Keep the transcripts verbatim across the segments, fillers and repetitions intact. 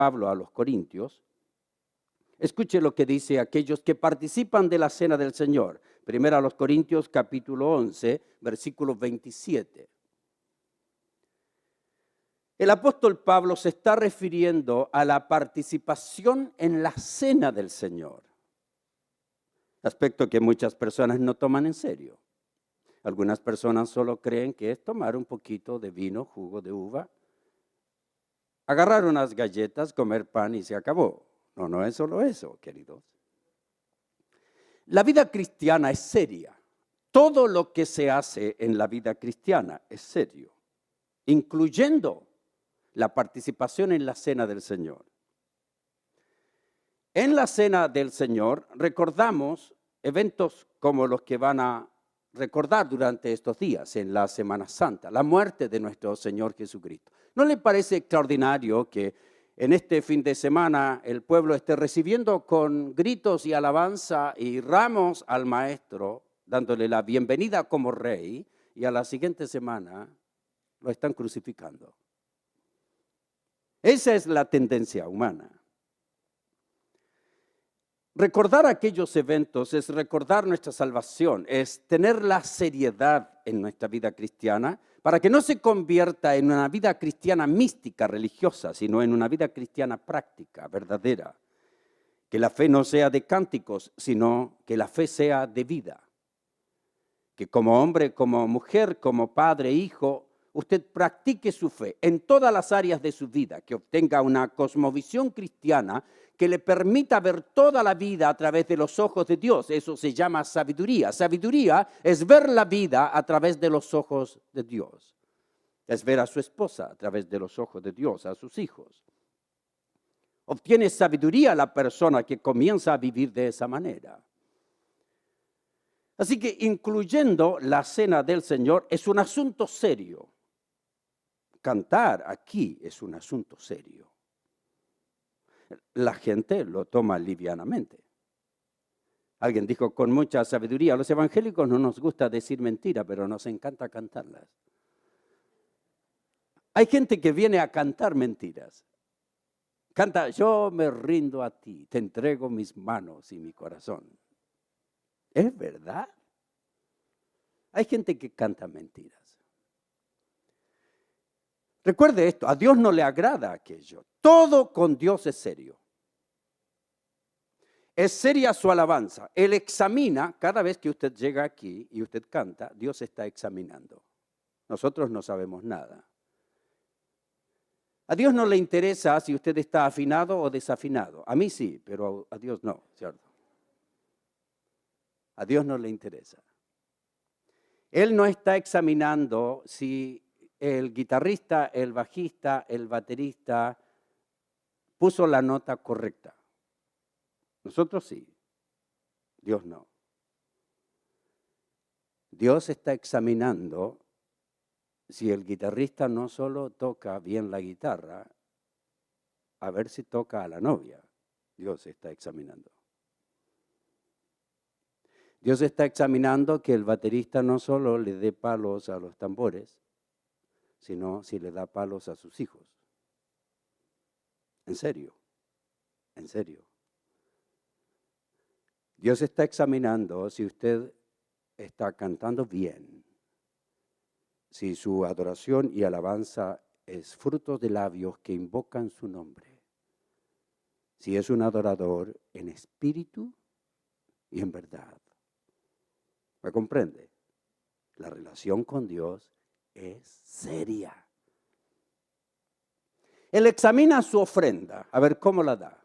Pablo a los Corintios, escuche lo que dice aquellos que participan de la cena del Señor. Primero a los Corintios capítulo once, versículo veintisiete. El apóstol Pablo se está refiriendo a la participación en la cena del Señor, aspecto que muchas personas no toman en serio. Algunas personas solo creen que es tomar un poquito de vino, jugo de uva, agarrar unas galletas, comer pan y se acabó. No, no es solo eso, queridos. La vida cristiana es seria. Todo lo que se hace en la vida cristiana es serio, incluyendo la participación en la cena del Señor. En la cena del Señor recordamos eventos como los que van a recordar durante estos días en la Semana Santa, la muerte de nuestro Señor Jesucristo. ¿No le parece extraordinario que en este fin de semana el pueblo esté recibiendo con gritos y alabanza y ramos al Maestro, dándole la bienvenida como rey, y a la siguiente semana lo están crucificando? Esa es la tendencia humana. Recordar aquellos eventos es recordar nuestra salvación, es tener la seriedad en nuestra vida cristiana para que no se convierta en una vida cristiana mística, religiosa, sino en una vida cristiana práctica, verdadera. Que la fe no sea de cánticos, sino que la fe sea de vida. Que como hombre, como mujer, como padre, hijo, usted practique su fe en todas las áreas de su vida, que obtenga una cosmovisión cristiana que le permita ver toda la vida a través de los ojos de Dios. Eso se llama sabiduría. Sabiduría es ver la vida a través de los ojos de Dios. Es ver a su esposa a través de los ojos de Dios, a sus hijos. Obtiene sabiduría la persona que comienza a vivir de esa manera. Así que incluyendo la cena del Señor es un asunto serio. Cantar aquí es un asunto serio. La gente lo toma livianamente. Alguien dijo con mucha sabiduría, a los evangélicos no nos gusta decir mentiras, pero nos encanta cantarlas. Hay gente que viene a cantar mentiras. Canta, yo me rindo a ti, te entrego mis manos y mi corazón. ¿Es verdad? Hay gente que canta mentiras. Recuerde esto, a Dios no le agrada aquello. Todo con Dios es serio. Es seria su alabanza. Él examina, cada vez que usted llega aquí y usted canta, Dios está examinando. Nosotros no sabemos nada. A Dios no le interesa si usted está afinado o desafinado. A mí sí, pero a Dios no, ¿cierto? A Dios no le interesa. Él no está examinando si el guitarrista, el bajista, el baterista puso la nota correcta. Nosotros sí, Dios no. Dios está examinando si el guitarrista no solo toca bien la guitarra, a ver si toca a la novia. Dios está examinando. Dios está examinando que el baterista no solo le dé palos a los tambores, sino si le da palos a sus hijos. En serio, en serio. Dios está examinando si usted está cantando bien, si su adoración y alabanza es fruto de labios que invocan su nombre, si es un adorador en espíritu y en verdad. ¿Me comprende? La relación con Dios es seria. Él examina su ofrenda, a ver cómo la da.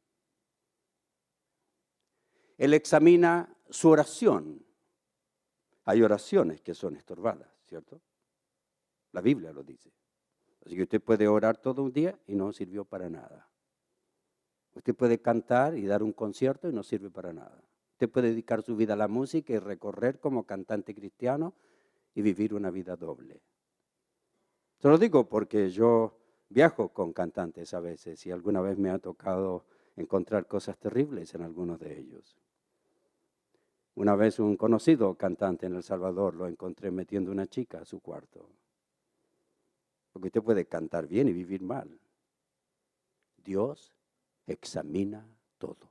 Él examina su oración. Hay oraciones que son estorbadas, ¿cierto? La Biblia lo dice. Así que usted puede orar todo un día y no sirvió para nada. Usted puede cantar y dar un concierto y no sirve para nada. Usted puede dedicar su vida a la música y recorrer como cantante cristiano y vivir una vida doble. Se lo digo porque yo viajo con cantantes a veces y alguna vez me ha tocado encontrar cosas terribles en algunos de ellos. Una vez un conocido cantante en El Salvador lo encontré metiendo una chica a su cuarto. Porque usted puede cantar bien y vivir mal. Dios examina todo,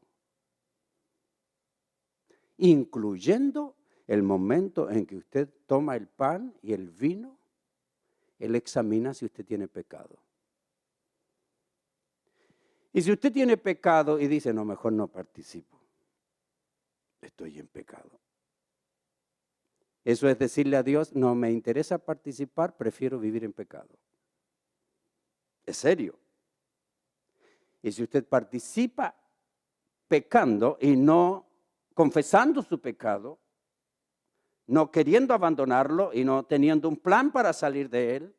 incluyendo el momento en que usted toma el pan y el vino. Él examina si usted tiene pecado. Y si usted tiene pecado y dice, no, mejor no participo, estoy en pecado. Eso es decirle a Dios, no me interesa participar, prefiero vivir en pecado. Es serio. Y si usted participa pecando y no confesando su pecado, no queriendo abandonarlo y no teniendo un plan para salir de él,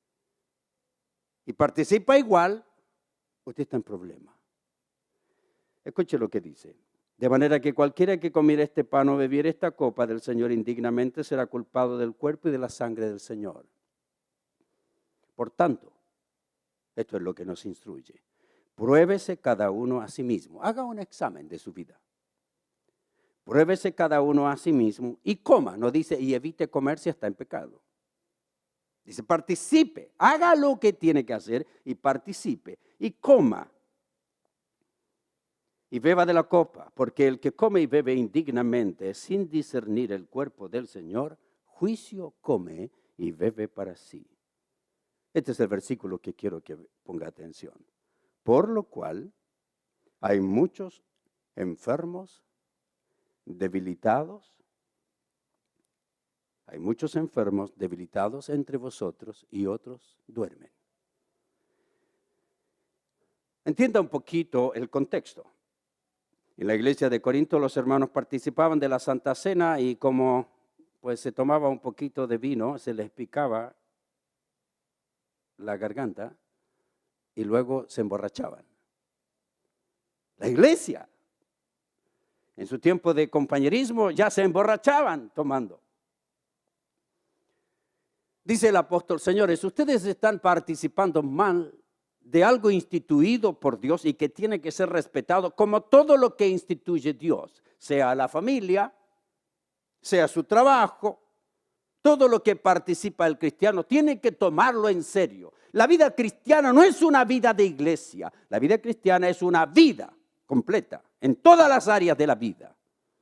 y participa igual, usted está en problema. Escuche lo que dice. De manera que cualquiera que comiera este pan o bebiera esta copa del Señor indignamente será culpado del cuerpo y de la sangre del Señor. Por tanto, esto es lo que nos instruye. Pruébese cada uno a sí mismo. Haga un examen de su vida. Pruébese cada uno a sí mismo y coma. No dice y evite comer si está en pecado. Dice participe. Haga lo que tiene que hacer y participe. Y coma. Y beba de la copa. Porque el que come y bebe indignamente sin discernir el cuerpo del Señor, juicio come y bebe para sí. Este es el versículo que quiero que ponga atención. Por lo cual hay muchos enfermos, debilitados. Hay muchos enfermos, debilitados entre vosotros y otros duermen. Entienda un poquito el contexto. En la iglesia de Corinto los hermanos participaban de la Santa Cena y como pues se tomaba un poquito de vino, se les picaba la garganta y luego se emborrachaban. La iglesia, en su tiempo de compañerismo, ya se emborrachaban tomando. Dice el apóstol, señores, ustedes están participando mal de algo instituido por Dios y que tiene que ser respetado como todo lo que instituye Dios, sea la familia, sea su trabajo. Todo lo que participa el cristiano tiene que tomarlo en serio. La vida cristiana no es una vida de iglesia. La vida cristiana es una vida completa en todas las áreas de la vida.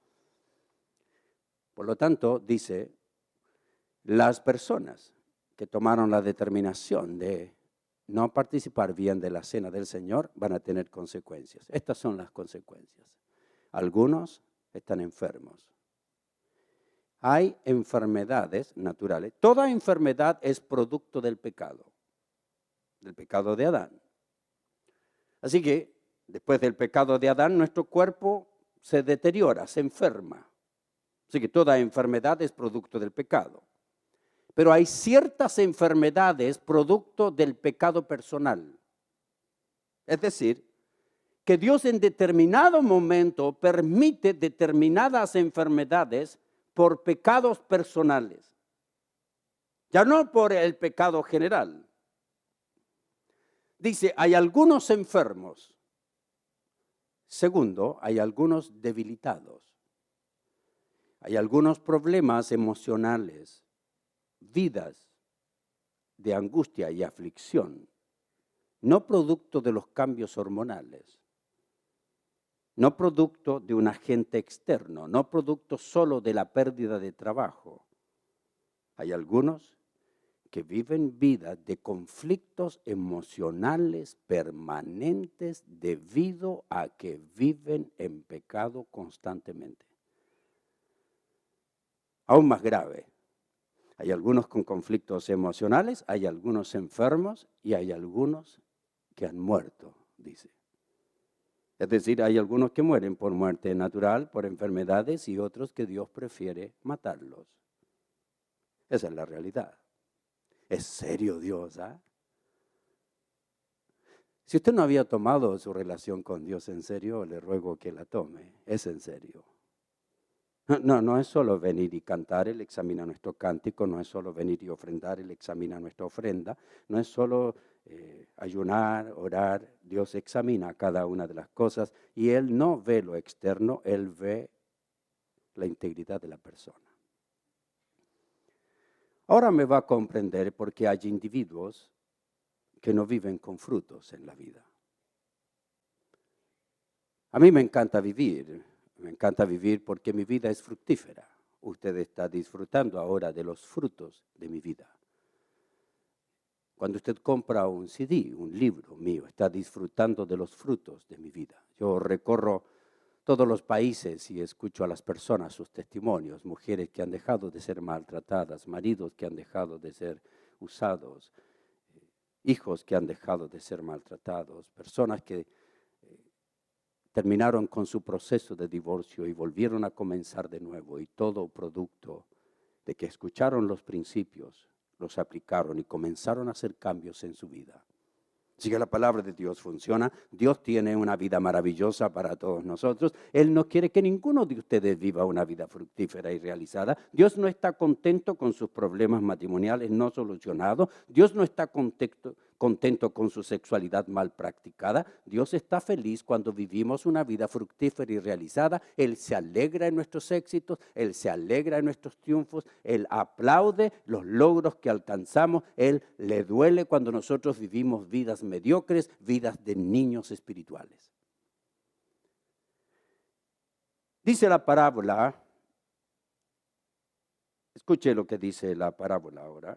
Por lo tanto, dice, las personas que tomaron la determinación de no participar bien de la cena del Señor van a tener consecuencias. Estas son las consecuencias. Algunos están enfermos. Hay enfermedades naturales. Toda enfermedad es producto del pecado, del pecado de Adán. Así que, después del pecado de Adán, nuestro cuerpo se deteriora, se enferma. Así que toda enfermedad es producto del pecado. Pero hay ciertas enfermedades producto del pecado personal. Es decir, que Dios en determinado momento permite determinadas enfermedades por pecados personales, ya no por el pecado general. Dice, hay algunos enfermos. Segundo, hay algunos debilitados. Hay algunos problemas emocionales, vidas de angustia y aflicción, no producto de los cambios hormonales. No producto de un agente externo, no producto solo de la pérdida de trabajo. Hay algunos que viven vidas de conflictos emocionales permanentes debido a que viven en pecado constantemente. Aún más grave, hay algunos con conflictos emocionales, hay algunos enfermos y hay algunos que han muerto, dice. Es decir, hay algunos que mueren por muerte natural, por enfermedades, y otros que Dios prefiere matarlos. Esa es la realidad. Es serio Dios, ¿ah? ¿eh? Si usted no había tomado su relación con Dios en serio, le ruego que la tome. Es en serio. No, no es solo venir y cantar, Él examina nuestro cántico, no es solo venir y ofrendar, Él examina nuestra ofrenda, no es solo eh, ayunar, orar, Dios examina cada una de las cosas y Él no ve lo externo, Él ve la integridad de la persona. Ahora me va a comprender por qué hay individuos que no viven con frutos en la vida. A mí me encanta vivir, me encanta vivir porque mi vida es fructífera. Usted está disfrutando ahora de los frutos de mi vida. Cuando usted compra un C D, un libro mío, está disfrutando de los frutos de mi vida. Yo recorro todos los países y escucho a las personas sus testimonios, mujeres que han dejado de ser maltratadas, maridos que han dejado de ser usados, hijos que han dejado de ser maltratados, personas que terminaron con su proceso de divorcio y volvieron a comenzar de nuevo, y todo producto de que escucharon los principios, los aplicaron y comenzaron a hacer cambios en su vida. Así que la palabra de Dios funciona. Dios tiene una vida maravillosa para todos nosotros. Él no quiere que ninguno de ustedes viva una vida fructífera y realizada. Dios no está contento con sus problemas matrimoniales no solucionados. Dios no está contento, contento con su sexualidad mal practicada. Dios está feliz cuando vivimos una vida fructífera y realizada. Él se alegra en nuestros éxitos, Él se alegra en nuestros triunfos, Él aplaude los logros que alcanzamos. Él le duele cuando nosotros vivimos vidas mediocres, vidas de niños espirituales. Dice la parábola, escuche lo que dice la parábola ahora.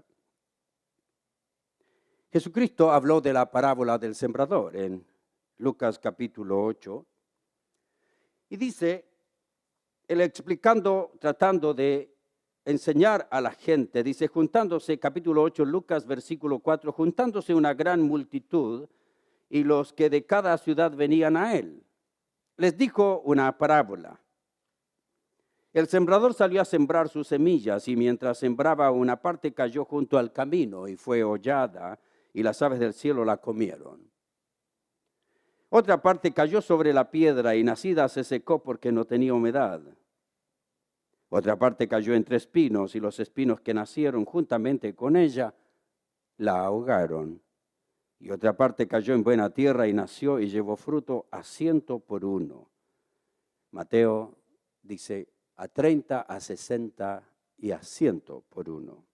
Jesucristo habló de la parábola del sembrador en Lucas capítulo ocho. Y dice, él explicando, tratando de enseñar a la gente, dice, juntándose, capítulo ocho, Lucas versículo cuatro, juntándose una gran multitud y los que de cada ciudad venían a él, les dijo una parábola. El sembrador salió a sembrar sus semillas y mientras sembraba una parte cayó junto al camino y fue hollada y las aves del cielo la comieron. Otra parte cayó sobre la piedra y nacida se secó porque no tenía humedad. Otra parte cayó entre espinos y los espinos que nacieron juntamente con ella la ahogaron. Y otra parte cayó en buena tierra y nació y llevó fruto a ciento por uno. Mateo dice a treinta, a sesenta y a ciento por uno.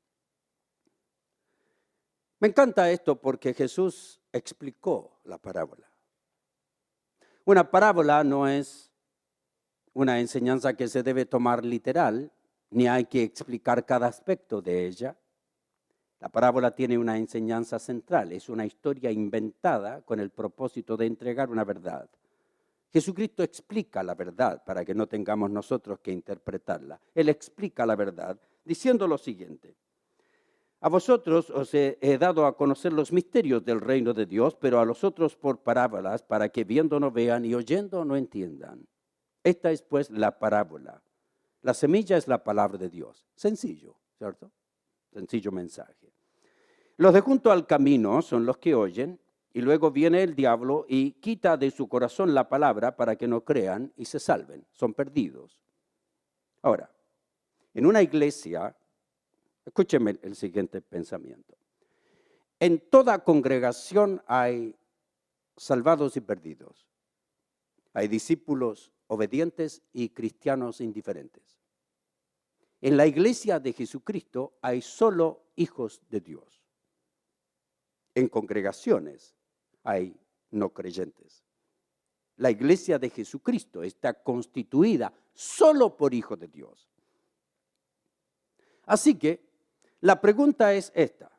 Me encanta esto porque Jesús explicó la parábola. Una parábola no es una enseñanza que se debe tomar literal, ni hay que explicar cada aspecto de ella. La parábola tiene una enseñanza central, es una historia inventada con el propósito de entregar una verdad. Jesucristo explica la verdad para que no tengamos nosotros que interpretarla. Él explica la verdad diciendo lo siguiente. A vosotros os he, he dado a conocer los misterios del reino de Dios, pero a los otros por parábolas, para que viendo no vean y oyendo no entiendan. Esta es pues la parábola. La semilla es la palabra de Dios. Sencillo, ¿cierto? Sencillo mensaje. Los de junto al camino son los que oyen, y luego viene el diablo y quita de su corazón la palabra para que no crean y se salven. Son perdidos. Ahora, en una iglesia, escúcheme el siguiente pensamiento. En toda congregación hay salvados y perdidos. Hay discípulos obedientes y cristianos indiferentes. En la iglesia de Jesucristo hay solo hijos de Dios. En congregaciones hay no creyentes. La iglesia de Jesucristo está constituida solo por hijos de Dios. Así que la pregunta es esta.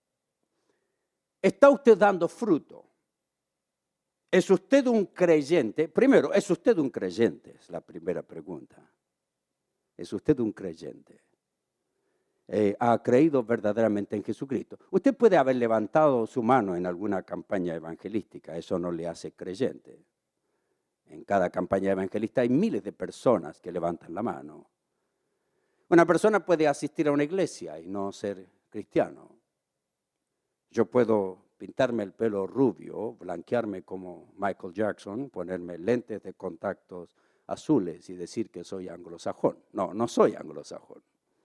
¿Está usted dando fruto? ¿Es usted un creyente? Primero, ¿es usted un creyente? Es la primera pregunta. ¿Es usted un creyente? Eh, ¿Ha creído verdaderamente en Jesucristo? Usted puede haber levantado su mano en alguna campaña evangelística. Eso no le hace creyente. En cada campaña evangelista hay miles de personas que levantan la mano. Una persona puede asistir a una iglesia y no ser cristiano. Yo puedo pintarme el pelo rubio, blanquearme como Michael Jackson, ponerme lentes de contactos azules y decir que soy anglosajón. No, no soy anglosajón.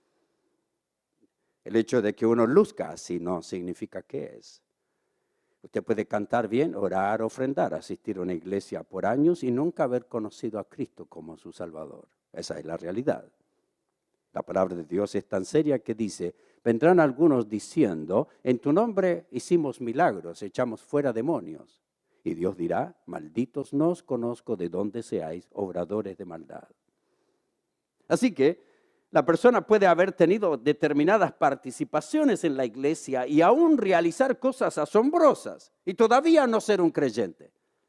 El hecho de que uno luzca así no significa que es. Usted puede cantar bien, orar, ofrendar, asistir a una iglesia por años y nunca haber conocido a Cristo como su Salvador. Esa es la realidad. La palabra de Dios es tan seria que dice, vendrán algunos diciendo, en tu nombre hicimos milagros, echamos fuera demonios. Y Dios dirá, malditos no os conozco de dónde seáis, obradores de maldad. Así que la persona puede haber tenido determinadas participaciones en la iglesia y aún realizar cosas asombrosas y todavía no ser un creyente.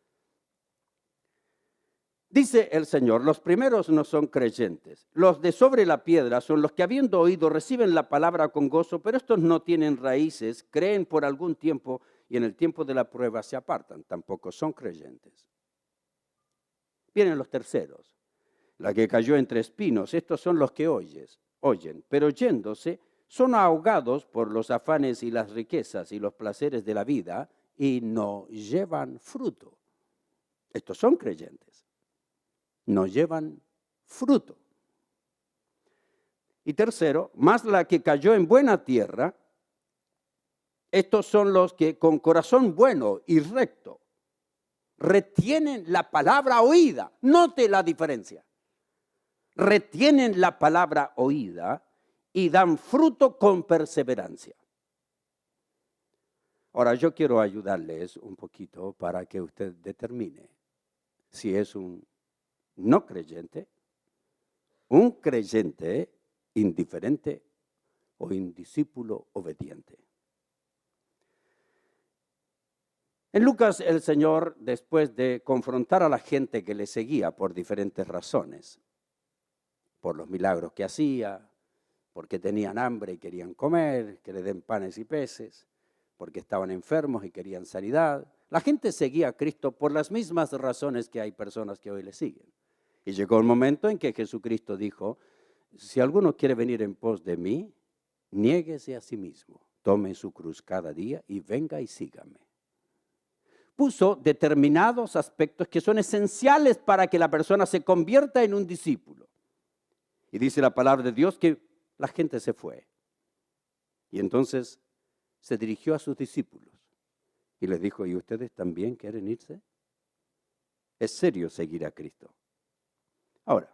Dice el Señor, los primeros no son creyentes. Los de sobre la piedra son los que habiendo oído reciben la palabra con gozo, pero estos no tienen raíces, creen por algún tiempo y en el tiempo de la prueba se apartan. Tampoco son creyentes. Vienen los terceros. La que cayó entre espinos, estos son los que oyes, oyen, pero yéndose son ahogados por los afanes y las riquezas y los placeres de la vida y no llevan fruto. Estos son creyentes. No llevan fruto. Y tercero, más la que cayó en buena tierra, estos son los que con corazón bueno y recto retienen la palabra oída. Note la diferencia. Retienen la palabra oída y dan fruto con perseverancia. Ahora, yo quiero ayudarles un poquito para que usted determine si es un no creyente, un creyente indiferente o indiscípulo obediente. En Lucas, el Señor, después de confrontar a la gente que le seguía por diferentes razones, por los milagros que hacía, porque tenían hambre y querían comer, que le den panes y peces, porque estaban enfermos y querían sanidad, la gente seguía a Cristo por las mismas razones que hay personas que hoy le siguen. Y llegó el momento en que Jesucristo dijo, si alguno quiere venir en pos de mí, niéguese a sí mismo, tome su cruz cada día y venga y sígame. Puso determinados aspectos que son esenciales para que la persona se convierta en un discípulo. Y dice la palabra de Dios que la gente se fue. Y entonces se dirigió a sus discípulos y les dijo, ¿y ustedes también quieren irse? Es serio seguir a Cristo. Ahora,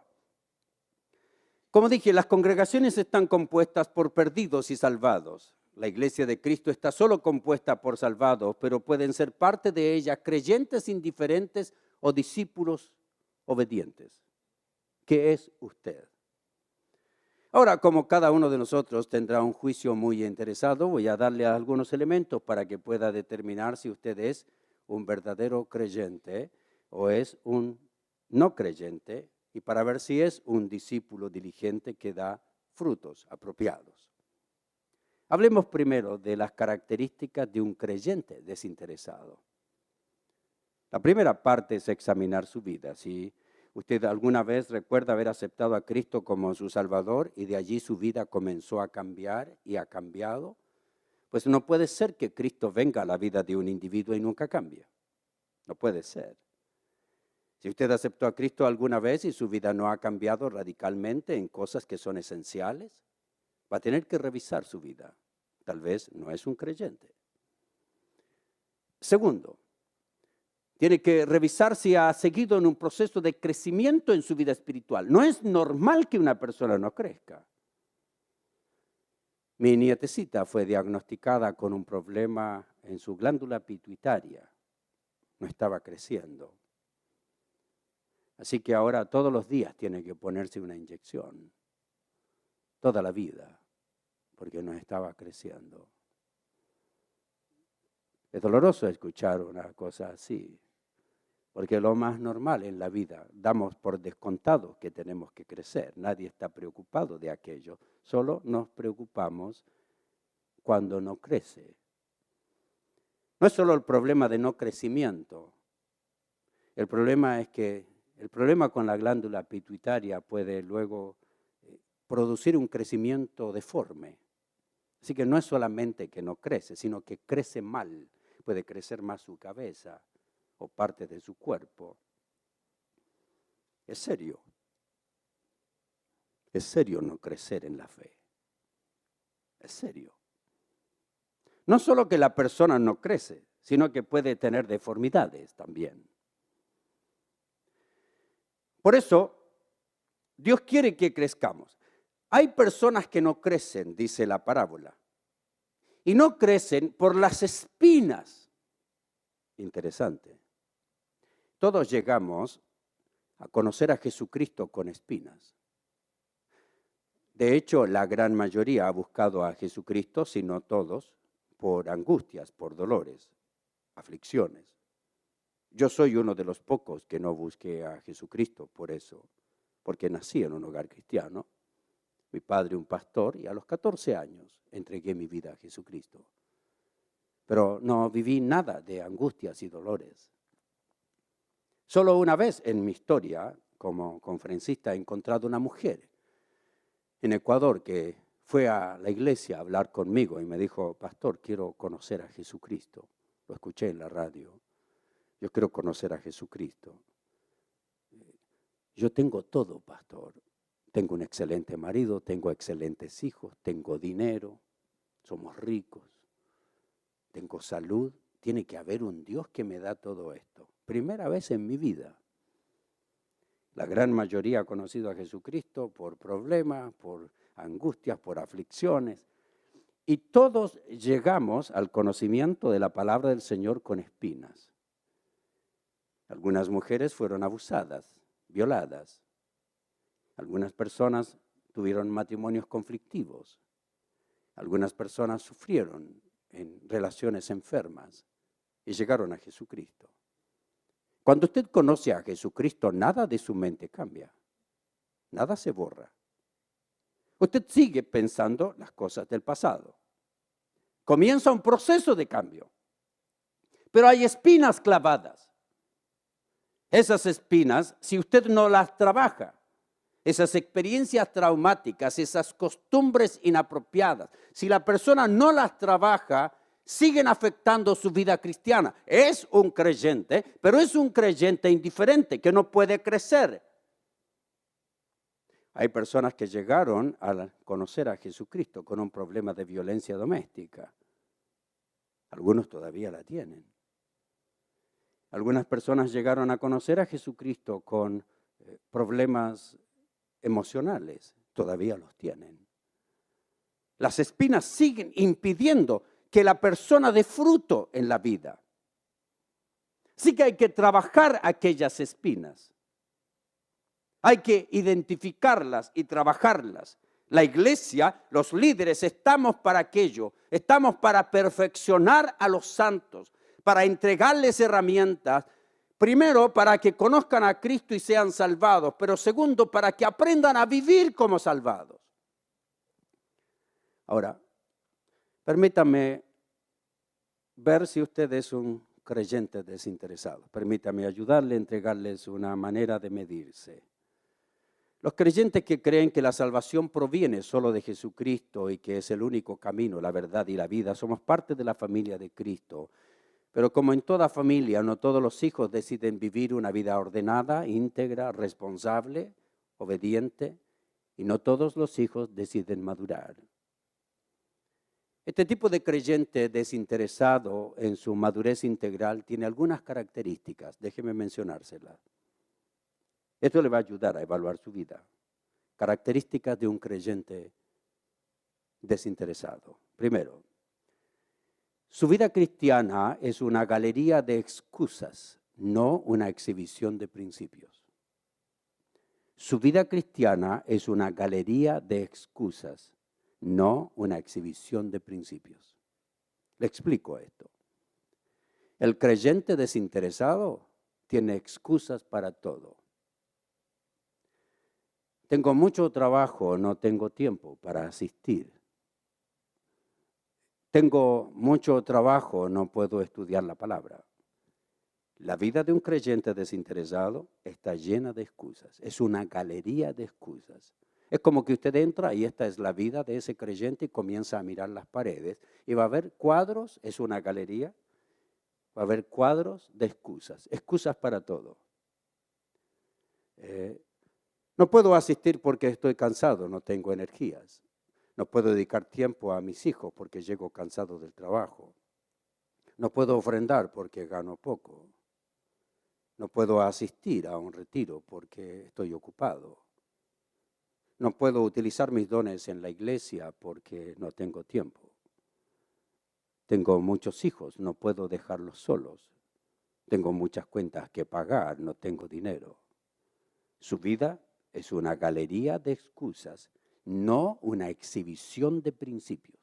como dije, las congregaciones están compuestas por perdidos y salvados. La iglesia de Cristo está solo compuesta por salvados, pero pueden ser parte de ella creyentes indiferentes o discípulos obedientes. ¿Qué es usted? Ahora, como cada uno de nosotros tendrá un juicio muy interesado, voy a darle algunos elementos para que pueda determinar si usted es un verdadero creyente o es un no creyente, y para ver si es un discípulo diligente que da frutos apropiados. Hablemos primero de las características de un creyente desinteresado. La primera parte es examinar su vida. Si usted alguna vez recuerda haber aceptado a Cristo como su Salvador y de allí su vida comenzó a cambiar y ha cambiado, pues no puede ser que Cristo venga a la vida de un individuo y nunca cambie. No puede ser. Si usted aceptó a Cristo alguna vez y su vida no ha cambiado radicalmente en cosas que son esenciales, va a tener que revisar su vida. Tal vez no es un creyente. Segundo, tiene que revisar si ha seguido en un proceso de crecimiento en su vida espiritual. No es normal que una persona no crezca. Mi nietecita fue diagnosticada con un problema en su glándula pituitaria. No estaba creciendo. Así que ahora todos los días tiene que ponerse una inyección. Toda la vida, porque no estaba creciendo. Es doloroso escuchar una cosa así, porque lo más normal en la vida, damos por descontado que tenemos que crecer. Nadie está preocupado de aquello, solo nos preocupamos cuando no crece. No es solo el problema de no crecimiento, el problema es que el problema con la glándula pituitaria puede luego producir un crecimiento deforme. Así que no es solamente que no crece, sino que crece mal. Puede crecer más su cabeza o parte de su cuerpo. Es serio. Es serio no crecer en la fe. Es serio. No solo que la persona no crece, sino que puede tener deformidades también. Por eso, Dios quiere que crezcamos. Hay personas que no crecen, dice la parábola, y no crecen por las espinas. Interesante. todos llegamos a conocer a Jesucristo con espinas. De hecho, la gran mayoría ha buscado a Jesucristo, si no todos, por angustias, por dolores, aflicciones. Yo soy uno de los pocos que no busqué a Jesucristo por eso, porque nací en un hogar cristiano. Mi padre un pastor y a los catorce años entregué mi vida a Jesucristo. Pero no viví nada de angustias y dolores. Solo una vez en mi historia como conferencista he encontrado una mujer en Ecuador que fue a la iglesia a hablar conmigo y me dijo, pastor, quiero conocer a Jesucristo. Lo escuché en la radio. Yo quiero conocer a Jesucristo. Yo tengo todo, pastor. Tengo un excelente marido, tengo excelentes hijos, tengo dinero, somos ricos, tengo salud. Tiene que haber un Dios que me da todo esto. Primera vez en mi vida. La gran mayoría ha conocido a Jesucristo por problemas, por angustias, por aflicciones. Y todos llegamos al conocimiento de la palabra del Señor con espinas. Algunas mujeres fueron abusadas, violadas. Algunas personas tuvieron matrimonios conflictivos. Algunas personas sufrieron en relaciones enfermas y llegaron a Jesucristo. Cuando usted conoce a Jesucristo, nada de su mente cambia. Nada se borra. Usted sigue pensando las cosas del pasado. Comienza un proceso de cambio. Pero hay espinas clavadas. Esas espinas, si usted no las trabaja, esas experiencias traumáticas, esas costumbres inapropiadas, si la persona no las trabaja, siguen afectando su vida cristiana. Es un creyente, pero es un creyente indiferente que no puede crecer. Hay personas que llegaron a conocer a Jesucristo con un problema de violencia doméstica. Algunos todavía la tienen. Algunas personas llegaron a conocer a Jesucristo con eh, problemas emocionales. Todavía los tienen. Las espinas siguen impidiendo que la persona dé fruto en la vida. Sí que hay que trabajar aquellas espinas. Hay que identificarlas y trabajarlas. La iglesia, los líderes, estamos para aquello. Estamos para perfeccionar a los santos, para entregarles herramientas. Primero, para que conozcan a Cristo y sean salvados. Pero segundo, para que aprendan a vivir como salvados. Ahora, permítame ver si usted es un creyente desinteresado. Permítame ayudarle a entregarles una manera de medirse. Los creyentes que creen que la salvación proviene solo de Jesucristo y que es el único camino, la verdad y la vida, somos parte de la familia de Cristo. Pero como en toda familia, no todos los hijos deciden vivir una vida ordenada, íntegra, responsable, obediente, y no todos los hijos deciden madurar. Este tipo de creyente desinteresado en su madurez integral tiene algunas características. Déjeme mencionárselas. Esto le va a ayudar a evaluar su vida. Características de un creyente desinteresado. Primero, su vida cristiana es una galería de excusas, no una exhibición de principios. Su vida cristiana es una galería de excusas, no una exhibición de principios. Le explico esto. El creyente desinteresado tiene excusas para todo. Tengo mucho trabajo, no tengo tiempo para asistir. Tengo mucho trabajo, no puedo estudiar la palabra. La vida de un creyente desinteresado está llena de excusas. Es una galería de excusas. Es como que usted entra y esta es la vida de ese creyente y comienza a mirar las paredes y va a ver cuadros, es una galería, va a haber cuadros de excusas, excusas para todo. Eh, no puedo asistir porque estoy cansado, no tengo energías. No puedo dedicar tiempo a mis hijos porque llego cansado del trabajo. No puedo ofrendar porque gano poco. No puedo asistir a un retiro porque estoy ocupado. No puedo utilizar mis dones en la iglesia porque no tengo tiempo. Tengo muchos hijos, no puedo dejarlos solos. Tengo muchas cuentas que pagar, no tengo dinero. Su vida es una galería de excusas, no una exhibición de principios.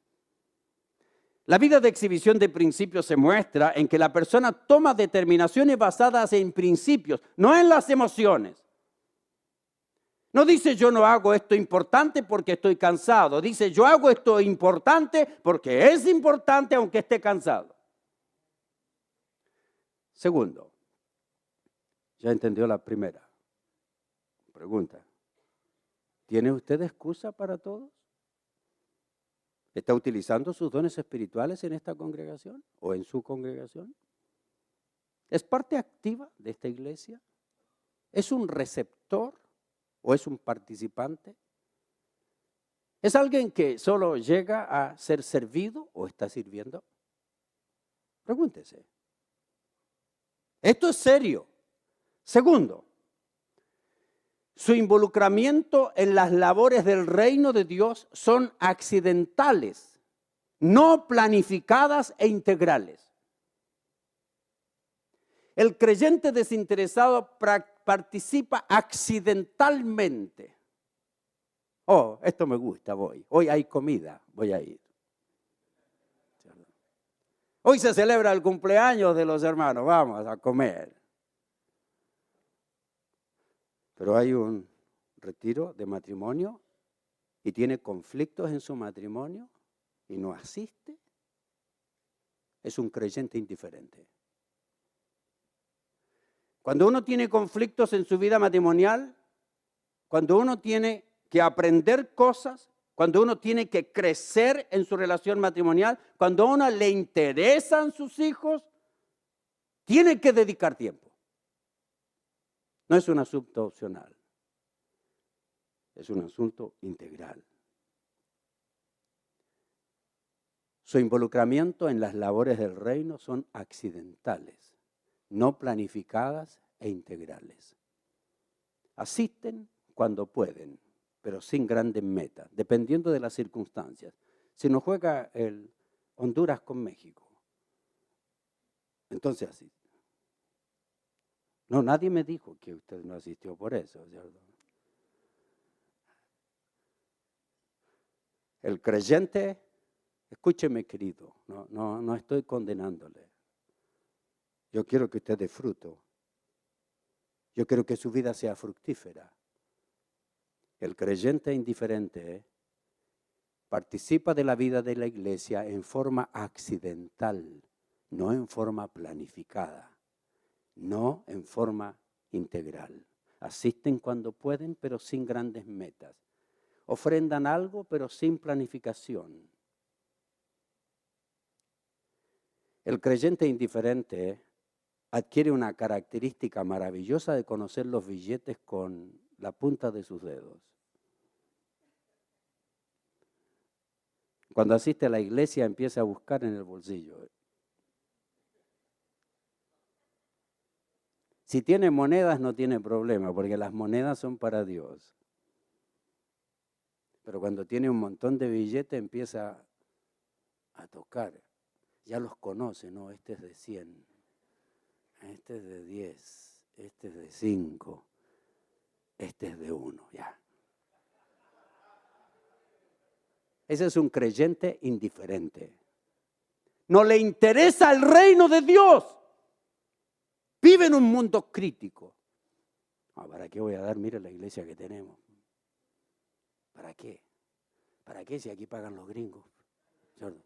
La vida de exhibición de principios se muestra en que la persona toma determinaciones basadas en principios, no en las emociones. No dice yo no hago esto importante porque estoy cansado. Dice yo hago esto importante porque es importante aunque esté cansado. Segundo, ya entendió la primera pregunta. ¿Tiene usted excusa para todos? ¿Está utilizando sus dones espirituales en esta congregación o en su congregación? ¿Es parte activa de esta iglesia? ¿Es un receptor o es un participante? ¿Es alguien que solo llega a ser servido o está sirviendo? Pregúntese. Esto es serio. Segundo, su involucramiento en las labores del reino de Dios son accidentales, no planificadas e integrales. El creyente desinteresado participa accidentalmente. Oh, esto me gusta, voy. Hoy hay comida, voy a ir. Hoy se celebra el cumpleaños de los hermanos, vamos a comer. Pero hay un retiro de matrimonio y tiene conflictos en su matrimonio y no asiste. Es un creyente indiferente. Cuando uno tiene conflictos en su vida matrimonial, cuando uno tiene que aprender cosas, cuando uno tiene que crecer en su relación matrimonial, cuando a uno le interesan sus hijos, tiene que dedicar tiempo. No es un asunto opcional, es un asunto integral. Su involucramiento en las labores del reino son accidentales, no planificadas e integrales. Asisten cuando pueden, pero sin grandes metas, dependiendo de las circunstancias. Si nos juega el Honduras con México, entonces así. No, nadie me dijo que usted no asistió por eso, ¿cierto? El creyente, escúcheme querido, no, no, no estoy condenándole. Yo quiero que usted dé fruto. Yo quiero que su vida sea fructífera. El creyente indiferente participa de la vida de la iglesia en forma accidental, no en forma planificada. No en forma integral. Asisten cuando pueden, pero sin grandes metas. Ofrendan algo, pero sin planificación. El creyente indiferente adquiere una característica maravillosa de conocer los billetes con la punta de sus dedos. Cuando asiste a la iglesia empieza a buscar en el bolsillo. Si tiene monedas no tiene problema, porque las monedas son para Dios. Pero cuando tiene un montón de billetes empieza a tocar. Ya los conoce, ¿no? Este es de cien, este es de diez, este es de cinco, este es de uno, ya. Ese es un creyente indiferente. No le interesa el reino de Dios. Vive en un mundo crítico. Ah, ¿para qué voy a dar? Mire la iglesia que tenemos. ¿Para qué? ¿Para qué si aquí pagan los gringos? ¿Cierto?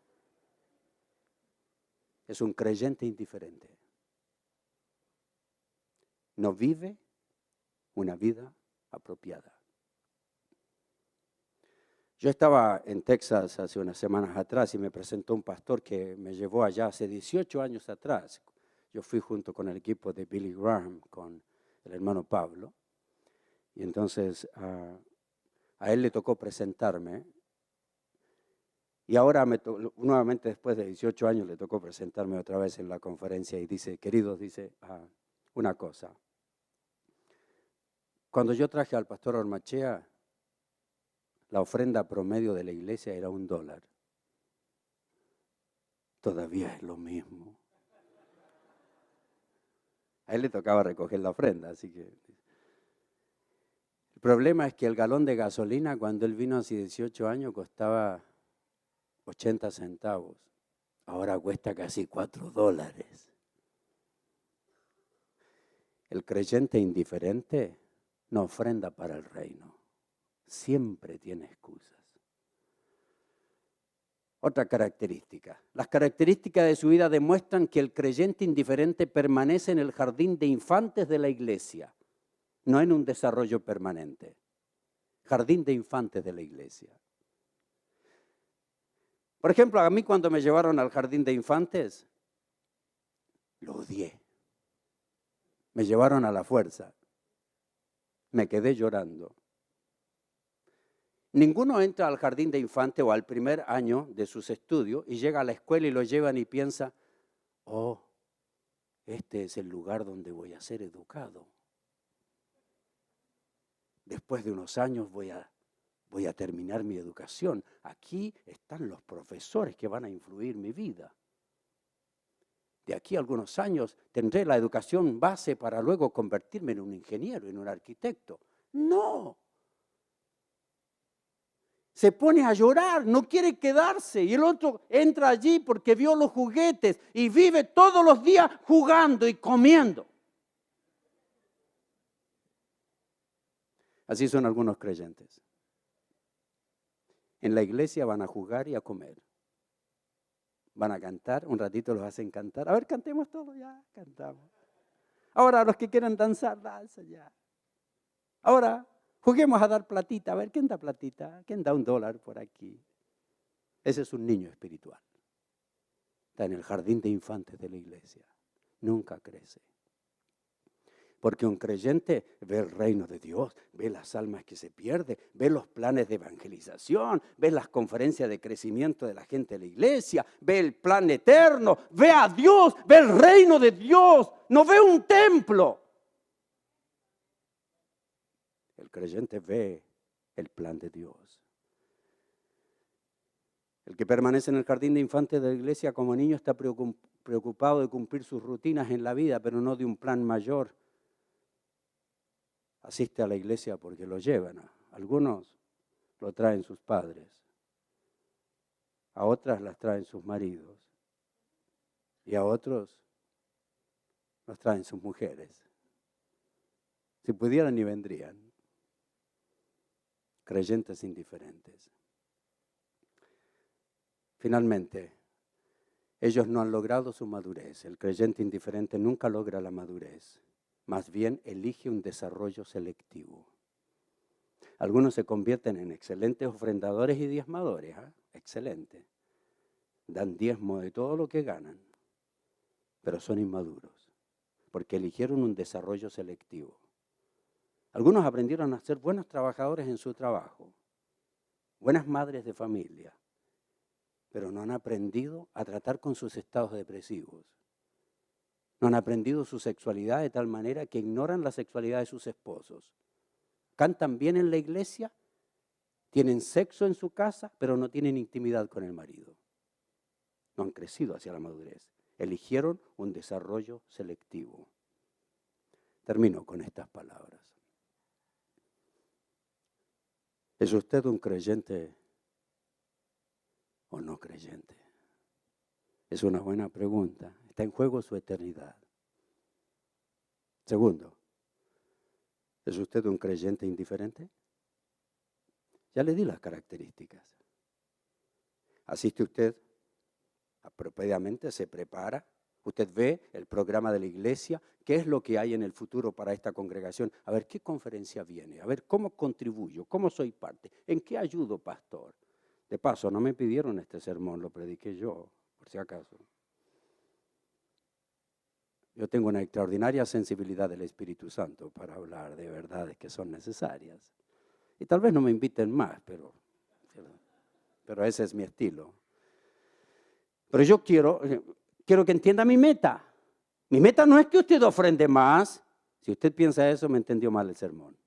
Es un creyente indiferente. No vive una vida apropiada. Yo estaba en Texas hace unas semanas atrás y me presentó un pastor que me llevó allá hace dieciocho años atrás. Yo fui junto con el equipo de Billy Graham, con el hermano Pablo. Y entonces uh, a él le tocó presentarme. Y ahora, me to- nuevamente después de dieciocho años, le tocó presentarme otra vez en la conferencia. Y dice, queridos, dice uh, una cosa. Cuando yo traje al pastor Ormachea, la ofrenda promedio de la iglesia era un dólar. Todavía es lo mismo. A él le tocaba recoger la ofrenda, así que... El problema es que el galón de gasolina, cuando él vino hace dieciocho años, costaba ochenta centavos. Ahora cuesta casi cuatro dólares. El creyente indiferente no ofrenda para el reino. Siempre tiene excusas. Otra característica. Las características de su vida demuestran que el creyente indiferente permanece en el jardín de infantes de la iglesia, no en un desarrollo permanente. Jardín de infantes de la iglesia. Por ejemplo, a mí cuando me llevaron al jardín de infantes, lo odié. Me llevaron a la fuerza. Me quedé llorando. Ninguno entra al jardín de infantes o al primer año de sus estudios y llega a la escuela y lo llevan y piensa, oh, este es el lugar donde voy a ser educado. Después de unos años voy a, voy a terminar mi educación. Aquí están los profesores que van a influir mi vida. De aquí a algunos años tendré la educación base para luego convertirme en un ingeniero, en un arquitecto. No. Se pone a llorar, no quiere quedarse. Y el otro entra allí porque vio los juguetes y vive todos los días jugando y comiendo. Así son algunos creyentes. En la iglesia van a jugar y a comer. Van a cantar, un ratito los hacen cantar. A ver, cantemos todos, ya, cantamos. Ahora los que quieran danzar, danza ya. Ahora, juguemos a dar platita. A ver, ¿quién da platita? ¿Quién da un dólar por aquí? Ese es un niño espiritual. Está en el jardín de infantes de la iglesia. Nunca crece. Porque un creyente ve el reino de Dios, ve las almas que se pierden, ve los planes de evangelización, ve las conferencias de crecimiento de la gente de la iglesia, ve el plan eterno, ve a Dios, ve el reino de Dios, no ve un templo. El creyente ve el plan de Dios. El que permanece en el jardín de infantes de la iglesia como niño está preocupado de cumplir sus rutinas en la vida, pero no de un plan mayor. Asiste a la iglesia porque lo llevan. Algunos lo traen sus padres. A otras las traen sus maridos. Y a otros los traen sus mujeres. Si pudieran ni vendrían. Creyentes indiferentes. Finalmente, ellos no han logrado su madurez. El creyente indiferente nunca logra la madurez. Más bien elige un desarrollo selectivo. Algunos se convierten en excelentes ofrendadores y diezmadores. ¿eh? Excelente. Dan diezmo de todo lo que ganan, pero son inmaduros, porque eligieron un desarrollo selectivo. Algunos aprendieron a ser buenos trabajadores en su trabajo, buenas madres de familia, pero no han aprendido a tratar con sus estados depresivos. No han aprendido su sexualidad de tal manera que ignoran la sexualidad de sus esposos. Cantan bien en la iglesia, tienen sexo en su casa, pero no tienen intimidad con el marido. No han crecido hacia la madurez. Eligieron un desarrollo selectivo. Termino con estas palabras. ¿Es usted un creyente o no creyente? Es una buena pregunta. Está en juego su eternidad. Segundo, ¿es usted un creyente indiferente? Ya le di las características. ¿Asiste usted apropiadamente? ¿Se prepara? ¿Usted ve el programa de la iglesia? ¿Qué es lo que hay en el futuro para esta congregación? A ver, ¿qué conferencia viene? A ver, ¿cómo contribuyo? ¿Cómo soy parte? ¿En qué ayudo, pastor? De paso, no me pidieron este sermón, lo prediqué yo, por si acaso. Yo tengo una extraordinaria sensibilidad del Espíritu Santo para hablar de verdades que son necesarias. Y tal vez no me inviten más, pero, pero ese es mi estilo. Pero yo quiero, quiero que entienda mi meta. Mi meta no es que usted ofrende más. Si usted piensa eso, me entendió mal el sermón.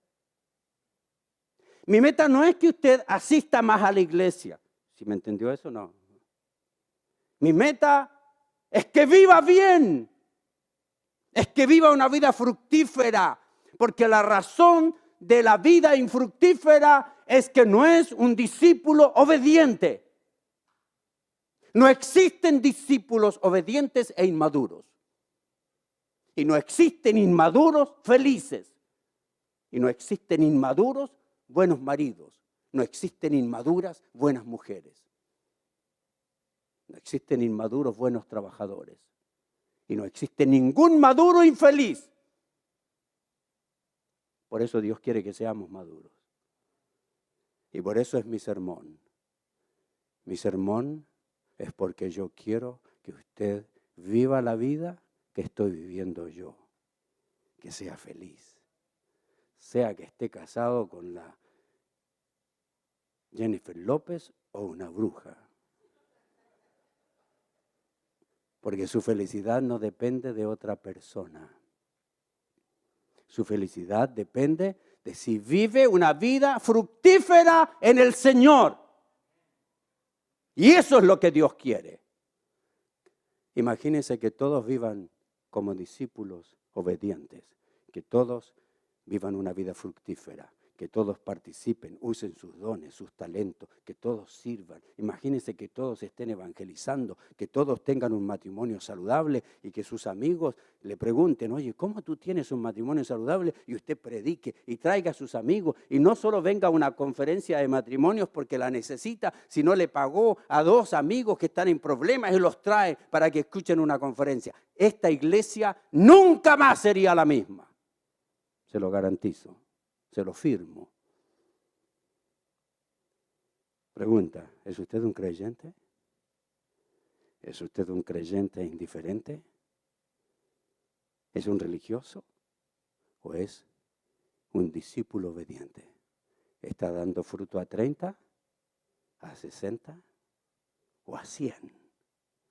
Mi meta no es que usted asista más a la iglesia. Si me entendió eso, no. Mi meta es que viva bien. es que viva una vida fructífera, porque la razón de la vida infructífera es que no es un discípulo obediente. No existen discípulos obedientes e inmaduros. Y no existen inmaduros felices. Y no existen inmaduros buenos maridos. No existen inmaduras buenas mujeres. No existen inmaduros buenos trabajadores. Y no existe ningún maduro infeliz. Por eso Dios quiere que seamos maduros. Y por eso es mi sermón. Mi sermón es porque yo quiero que usted viva la vida que estoy viviendo yo. Que sea feliz. Sea que esté casado con la Jennifer López o una bruja. Porque su felicidad no depende de otra persona. Su felicidad depende de si vive una vida fructífera en el Señor. Y eso es lo que Dios quiere. Imagínense que todos vivan como discípulos obedientes, que todos vivan una vida fructífera, que todos participen, usen sus dones, sus talentos, que todos sirvan. Imagínense que todos estén evangelizando, que todos tengan un matrimonio saludable y que sus amigos le pregunten, oye, ¿cómo tú tienes un matrimonio saludable? Y usted predique y traiga a sus amigos y no solo venga a una conferencia de matrimonios porque la necesita, sino le pagó a dos amigos que están en problemas y los trae para que escuchen una conferencia. Esta iglesia nunca más sería la misma. Se lo garantizo. Se lo firmo. Pregunta, ¿es usted un creyente? ¿Es usted un creyente indiferente? ¿Es un religioso? ¿O es un discípulo obediente? ¿Está dando fruto a treinta, a sesenta o a cien?